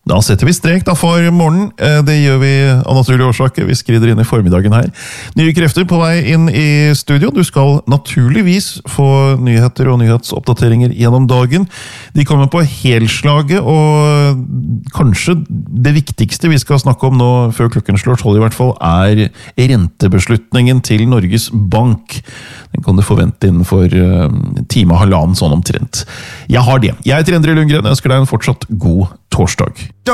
Da setter vi strek da for morgenen. Det gjør vi av naturlige årsaker. Vi skrider inn i formiddagen her. Nye krefter på vei inn i studio. Du skal naturligvis få nyheter og nyhetsoppdateringer gjennom dagen. De kommer på helslaget, og kanskje det viktigste vi skal snakke om nå før klokken slår 12 i hvert fall, er rentebeslutningen til Norges Bank. Den kan du forvente innenfor time og halvannen sånn omtrent. Jeg har det. Jeg heter Endre Lundgren, jeg ønsker deg en fortsatt god torsdag.